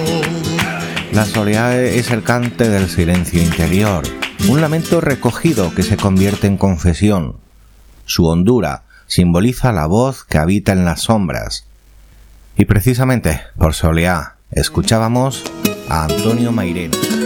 La soleá es el cante del silencio interior, un lamento recogido que se convierte en confesión. Su hondura simboliza la voz que habita en las sombras. Y precisamente por soleá escuchábamos a Antonio Mairena.